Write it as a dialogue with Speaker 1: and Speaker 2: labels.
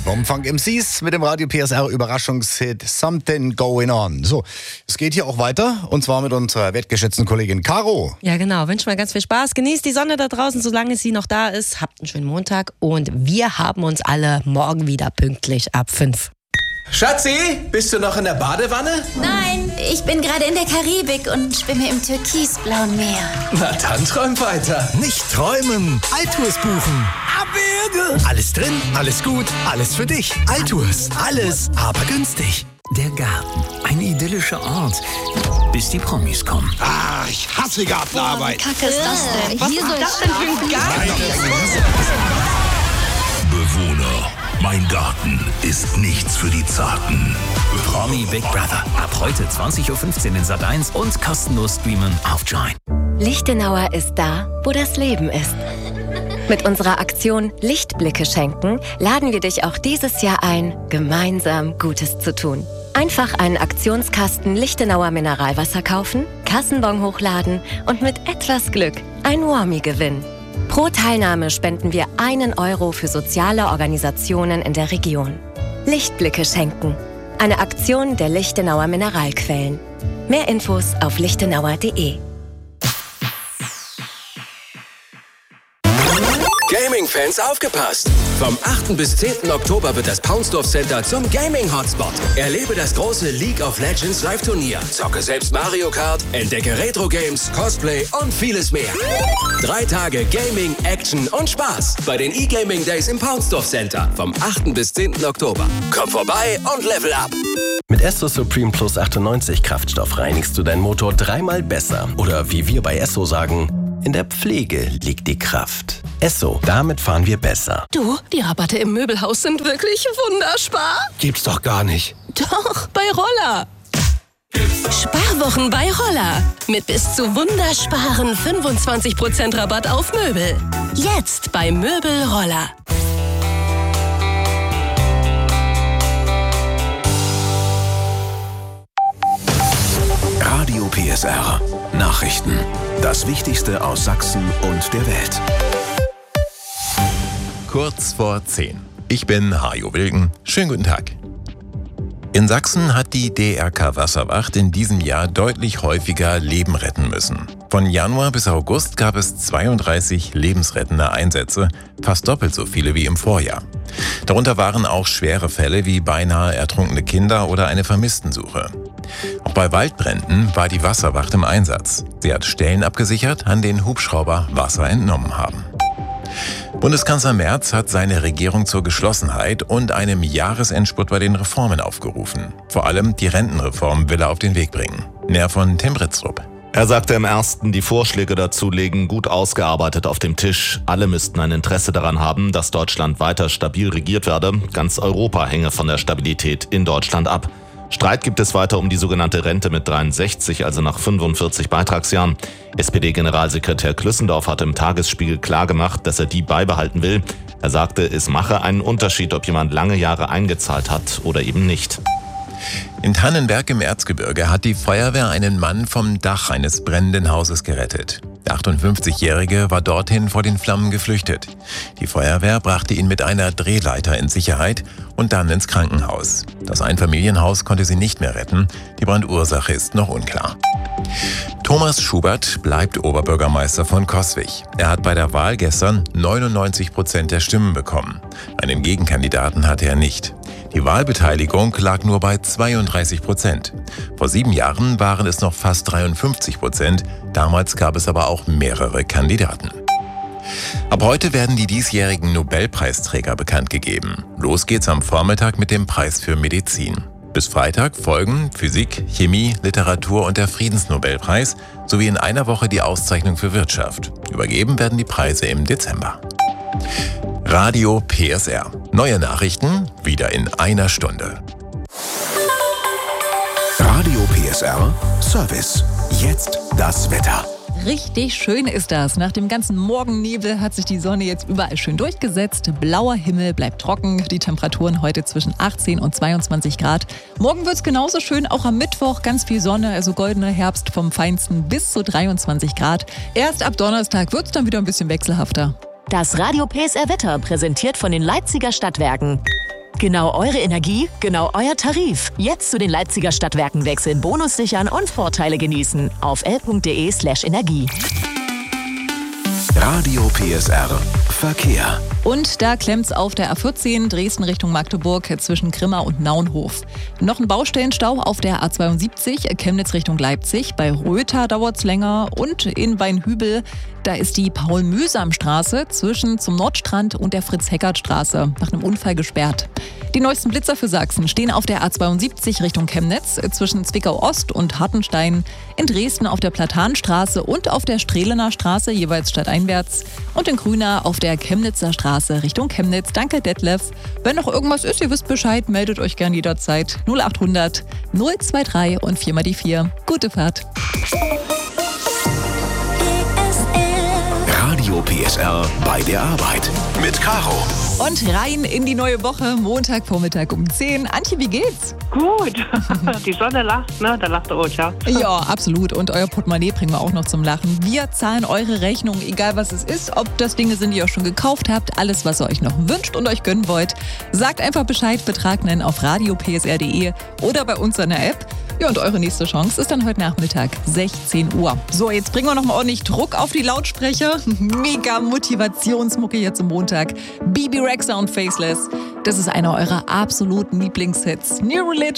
Speaker 1: vom Funk MCs mit dem Radio PSR Überraschungshit Something Going On. So, es geht hier auch weiter und zwar mit unserer wertgeschätzten Kollegin Caro.
Speaker 2: Ja genau, wünsche mal ganz viel Spaß. Genießt die Sonne da draußen, solange sie noch da ist. Habt einen schönen Montag und wir haben uns alle morgen wieder pünktlich ab 5.
Speaker 3: Schatzi, bist du noch in der Badewanne?
Speaker 4: Nein, ich bin gerade in der Karibik und schwimme im türkisblauen Meer.
Speaker 3: Na dann träum weiter.
Speaker 5: Nicht träumen, Altours buchen.
Speaker 3: Abwürge!
Speaker 5: Alles drin, alles gut, alles für dich. Altours, alles, aber günstig.
Speaker 6: Der Garten, ein idyllischer Ort, bis die Promis kommen.
Speaker 5: Ah, ich hasse Gartenarbeit.
Speaker 4: Kacke ist das denn?
Speaker 2: Was ist das denn für ein Garten?
Speaker 6: Bewohner, mein Garten ist nichts für die Zarten. Promi Big Brother, ab heute 20.15 Uhr in Sat.1 und kostenlos streamen auf Join.
Speaker 7: Lichtenauer ist da, wo das Leben ist. Mit unserer Aktion Lichtblicke schenken laden wir dich auch dieses Jahr ein, gemeinsam Gutes zu tun. Einfach einen Aktionskasten Lichtenauer Mineralwasser kaufen, Kassenbon hochladen und mit etwas Glück ein Warmie gewinnen. Pro Teilnahme spenden wir 1 Euro für soziale Organisationen in der Region. Lichtblicke schenken. Eine Aktion der Lichtenauer Mineralquellen. Mehr Infos auf lichtenauer.de.
Speaker 8: Gaming-Fans aufgepasst! Vom 8. bis 10. Oktober wird das Paunsdorf Center zum Gaming-Hotspot. Erlebe das große League of Legends Live-Turnier. Zocke selbst Mario Kart, entdecke Retro-Games, Cosplay und vieles mehr. 3 Tage Gaming, Action und Spaß bei den E-Gaming Days im Paunsdorf Center vom 8. bis 10. Oktober. Komm vorbei und level up!
Speaker 9: Mit Esso Supreme Plus 98 Kraftstoff reinigst du deinen Motor 3-mal besser. Oder wie wir bei Esso sagen, in der Pflege liegt die Kraft. Esso, damit fahren wir besser.
Speaker 10: Du, die Rabatte im Möbelhaus sind wirklich wunderspar.
Speaker 5: Gibt's doch gar nicht.
Speaker 10: Doch, bei Roller. Sparwochen bei Roller. Mit bis zu wundersparen 25% Rabatt auf Möbel. Jetzt bei Möbel Roller.
Speaker 6: Radio PSR. Nachrichten. Das Wichtigste aus Sachsen und der Welt.
Speaker 11: Kurz vor 10. Ich bin Hajo Wilken. Schönen guten Tag. In Sachsen hat die DRK Wasserwacht in diesem Jahr deutlich häufiger Leben retten müssen. Von Januar bis August gab es 32 lebensrettende Einsätze, fast doppelt so viele wie im Vorjahr. Darunter waren auch schwere Fälle wie beinahe ertrunkene Kinder oder eine Vermisstensuche. Auch bei Waldbränden war die Wasserwacht im Einsatz. Sie hat Stellen abgesichert, an denen Hubschrauber Wasser entnommen haben. Bundeskanzler Merz hat seine Regierung zur Geschlossenheit und einem Jahresendspurt bei den Reformen aufgerufen. Vor allem die Rentenreform will er auf den Weg bringen. Mehr von Tim Britztrup.
Speaker 12: Er sagte im ersten, die Vorschläge dazu liegen gut ausgearbeitet auf dem Tisch. Alle müssten ein Interesse daran haben, dass Deutschland weiter stabil regiert werde. Ganz Europa hänge von der Stabilität in Deutschland ab. Streit gibt es weiter um die sogenannte Rente mit 63, also nach 45 Beitragsjahren. SPD-Generalsekretär Klüssendorf hat im Tagesspiegel klargemacht, dass er die beibehalten will. Er sagte, es mache einen Unterschied, ob jemand lange Jahre eingezahlt hat oder eben nicht.
Speaker 11: In Tannenberg im Erzgebirge hat die Feuerwehr einen Mann vom Dach eines brennenden Hauses gerettet. Der 58-Jährige war dorthin vor den Flammen geflüchtet. Die Feuerwehr brachte ihn mit einer Drehleiter in Sicherheit und dann ins Krankenhaus. Das Einfamilienhaus konnte sie nicht mehr retten. Die Brandursache ist noch unklar. Thomas Schubert bleibt Oberbürgermeister von Coswig. Er hat bei der Wahl gestern 99% der Stimmen bekommen. Einen Gegenkandidaten hatte er nicht. Die Wahlbeteiligung lag nur bei 32%. Vor 7 Jahren waren es noch fast 53%. Damals gab es aber auch mehrere Kandidaten. Ab heute werden die diesjährigen Nobelpreisträger bekannt gegeben. Los geht's am Vormittag mit dem Preis für Medizin. Bis Freitag folgen Physik, Chemie, Literatur und der Friedensnobelpreis sowie in einer Woche die Auszeichnung für Wirtschaft. Übergeben werden die Preise im Dezember. Radio PSR. Neue Nachrichten wieder in einer Stunde.
Speaker 6: Radio PSR Service. Jetzt das Wetter.
Speaker 13: Richtig schön ist das. Nach dem ganzen Morgennebel hat sich die Sonne jetzt überall schön durchgesetzt. Blauer Himmel bleibt trocken. Die Temperaturen heute zwischen 18 und 22 Grad. Morgen wird es genauso schön, auch am Mittwoch. Ganz viel Sonne, also goldener Herbst vom Feinsten bis zu 23 Grad. Erst ab Donnerstag wird es dann wieder ein bisschen wechselhafter.
Speaker 14: Das Radio PSR Wetter präsentiert von den Leipziger Stadtwerken. Genau eure Energie, genau euer Tarif. Jetzt zu den Leipziger Stadtwerken wechseln, Bonus sichern und Vorteile genießen. Auf l.de/energie.
Speaker 6: Radio PSR Verkehr.
Speaker 13: Und da klemmt's auf der A14 Dresden Richtung Magdeburg zwischen Grimma und Naunhof. Noch ein Baustellenstau auf der A72 Chemnitz Richtung Leipzig. Bei Rötha dauert's länger und in Weinhübel, da ist die Paul-Mühsam-Straße zum Nordstrand und der Fritz-Heckert-Straße nach einem Unfall gesperrt. Die neuesten Blitzer für Sachsen stehen auf der A72 Richtung Chemnitz zwischen Zwickau-Ost und Hartenstein, in Dresden auf der Platanstraße und auf der Strehlener Straße jeweils stadteinwärts und in Grüna auf der Chemnitzer Straße Richtung Chemnitz. Danke, Detlef. Wenn noch irgendwas ist, ihr wisst Bescheid, meldet euch gern jederzeit. 0800 023 und 4 mal die 4. Gute Fahrt.
Speaker 6: Radio PSR bei der Arbeit mit Caro.
Speaker 13: Und rein in die neue Woche, Montagvormittag um 10. Antje, wie geht's?
Speaker 15: Gut. Die Sonne lacht, ne? Da lacht der Ocha.
Speaker 13: Ja, absolut. Und euer Portemonnaie bringen wir auch noch zum Lachen. Wir zahlen eure Rechnung, egal was es ist. Ob das Dinge sind, die ihr auch schon gekauft habt, alles, was ihr euch noch wünscht und euch gönnen wollt. Sagt einfach Bescheid, Betrag nennen auf radiopsr.de oder bei uns in der App. Ja, und eure nächste Chance ist dann heute Nachmittag, 16 Uhr. So, jetzt bringen wir noch mal ordentlich Druck auf die Lautsprecher. Mega Motivationsmucke hier zum Montag. Bibi Rexha und Faceless. Das ist einer eurer absoluten Lieblingshits. New Religion.